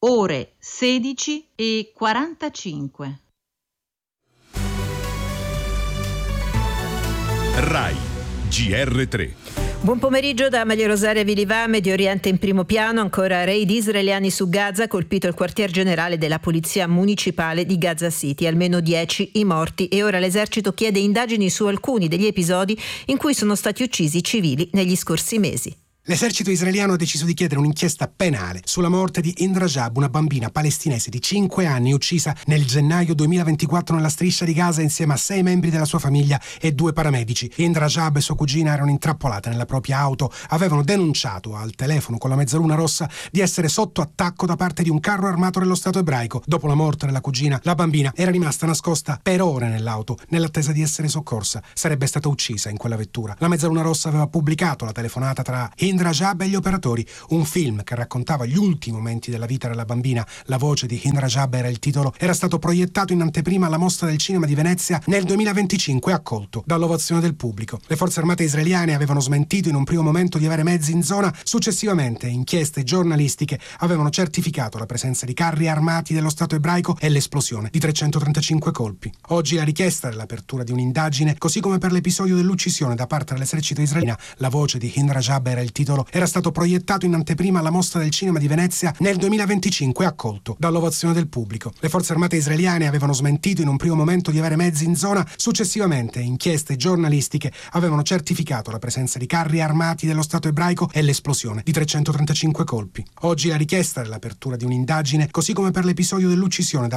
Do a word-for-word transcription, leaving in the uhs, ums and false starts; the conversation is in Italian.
ore sedici e quarantacinque. Rai G R tre. Buon pomeriggio da Maria Rosaria Vilivà. Medio Oriente in primo piano, ancora raid israeliani su Gaza, colpito il quartier generale della polizia municipale di Gaza City, almeno dieci i morti e ora l'esercito chiede indagini su alcuni degli episodi in cui sono stati uccisi civili negli scorsi mesi. L'esercito israeliano ha deciso di chiedere un'inchiesta penale sulla morte di Hind Rajab, una bambina palestinese di cinque anni uccisa nel gennaio duemilaventiquattro nella striscia di Gaza insieme a sei membri della sua famiglia e due paramedici. Hind Rajab e sua cugina erano intrappolate nella propria auto, avevano denunciato al telefono con la mezzaluna rossa di essere sotto attacco da parte di un carro armato dello Stato ebraico. Dopo la morte della cugina, la bambina era rimasta nascosta per ore nell'auto, nell'attesa di essere soccorsa. Sarebbe stata uccisa in quella vettura. La mezzaluna rossa aveva pubblicato la telefonata tra Hind Rajab e gli operatori, un film che raccontava gli ultimi momenti della vita della bambina. La voce di Hind Rajab era il titolo, era stato proiettato in anteprima alla Mostra del Cinema di Venezia nel duemilaventicinque, accolto dall'ovazione del pubblico. Le forze armate israeliane avevano smentito in un primo momento di avere mezzi in zona, successivamente inchieste giornalistiche avevano certificato la presenza di carri armati dello Stato ebraico e l'esplosione di trecentotrentacinque colpi. Oggi la richiesta dell'apertura di un'indagine, così come per l'episodio dell'uccisione da parte dell'esercito israeliano. La voce di Hind Rajab era il titolo, era stato proiettato in anteprima alla Mostra del Cinema di Venezia nel duemilaventicinque, accolto dall'ovazione del pubblico. Le forze armate israeliane avevano smentito in un primo momento di avere mezzi in zona, successivamente inchieste giornalistiche avevano certificato la presenza di carri armati dello Stato ebraico e l'esplosione di trecentotrentacinque colpi. Oggi la richiesta dell'apertura di un'indagine, così come per l'episodio dell'uccisione da